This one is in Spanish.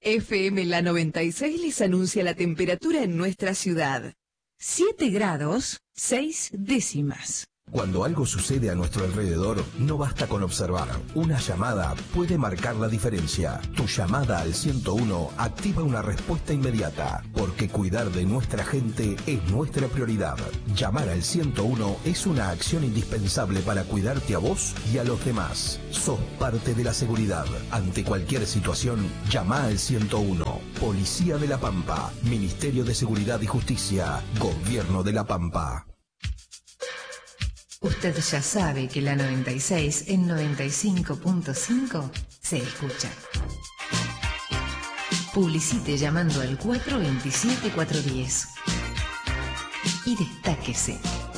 FM La 96 les anuncia la temperatura en nuestra ciudad. 7 grados, 6 décimas. Cuando algo sucede a nuestro alrededor, no basta con observar. Una llamada puede marcar la diferencia. Tu llamada al 101 activa una respuesta inmediata, porque cuidar de nuestra gente es nuestra prioridad. Llamar al 101 es una acción indispensable para cuidarte a vos y a los demás. Sos parte de la seguridad. Ante cualquier situación, llama al 101. Policía de La Pampa, Ministerio de Seguridad y Justicia, Gobierno de La Pampa. Usted ya sabe que la 96 en 95.5 se escucha. Publicite llamando al 427-410 y destáquese.